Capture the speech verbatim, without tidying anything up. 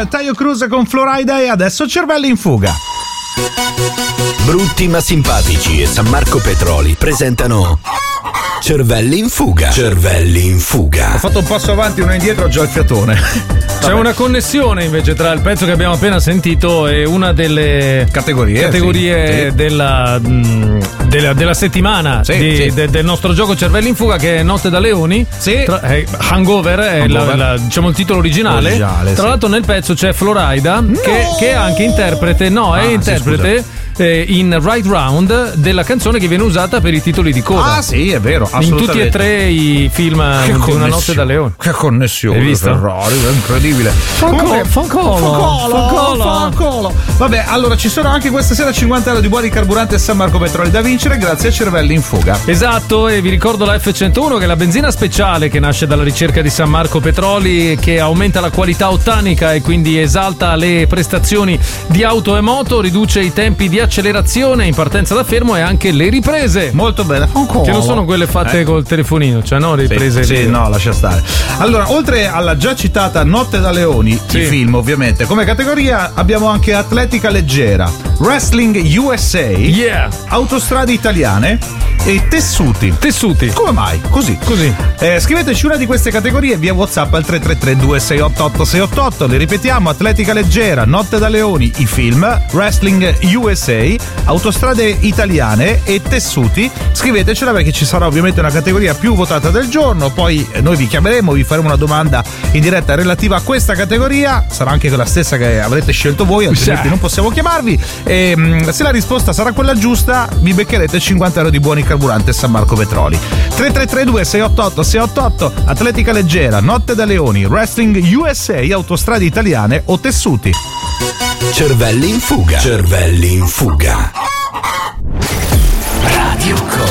Taio Cruz con Florida e adesso Cervelli in fuga. Brutti ma simpatici e San Marco Petroli presentano Cervelli in fuga. Cervelli in fuga. Ho fatto un passo avanti, uno indietro, ho già il fiatone. C'è una connessione invece tra il pezzo che abbiamo appena sentito e una delle categorie, categorie sì, della, mh, della, della settimana sì, di, sì. De, del nostro gioco Cervelli in fuga, che è Notte da Leoni. Sì. Tra, eh, Hangover è Hangover. La, la, diciamo il titolo originale. Originale, Tra sì. l'altro nel pezzo c'è Florida No! che, che è anche interprete, no, è Ah, sì, interprete eh, in Right Round della canzone che viene usata per i titoli di coda. Ah sì, è vero, in assolutamente. tutti e tre i film Che di Una Notte da Leoni. Che connessione. Hai visto? Ferrari, è incredibile. Fancolo, fancolo, fancolo. fancolo. Vabbè, allora ci sono anche questa sera cinquanta euro di buoni carburante San Marco Petroli da vincere grazie a Cervelli in fuga. Esatto, e vi ricordo la F centouno, che è la benzina speciale che nasce dalla ricerca di San Marco Petroli, che aumenta la qualità ottanica e quindi esalta le prestazioni di auto e moto, riduce i tempi di accelerazione in partenza da fermo e anche le riprese. Molto bene, fancolo. Che non sono quelle fatte Eh. col telefonino, cioè no, riprese. Sì, sì, no, lascia stare. Allora, oltre alla già citata Notte da Leoni, Sì. i film ovviamente, come categoria abbiamo anche atletica leggera, wrestling U S A, Yeah. autostrade italiane e tessuti. Tessuti. Come mai? Così. Così. Eh, scriveteci una di queste categorie via WhatsApp al tre tre tre due sei otto otto sei otto otto. Le ripetiamo: atletica leggera, Notte da Leoni, i film, wrestling U S A, autostrade italiane e tessuti. Scrivetecela perché ci sarà ovviamente una categoria più votata del giorno. Poi eh, noi vi chiameremo, vi faremo una domanda in diretta relativa a questa categoria. Sarà anche quella stessa che avrete scelto voi, altrimenti Sì. non possiamo chiamarvi. E mh, se la risposta sarà quella giusta, vi beccherete cinquanta euro di buoni carburante San Marco Petroli. tre tre tre due sei otto otto sei otto otto, atletica leggera, Notte da Leoni, wrestling U S A, autostrade italiane o tessuti. Cervelli in fuga. Cervelli in fuga. Radio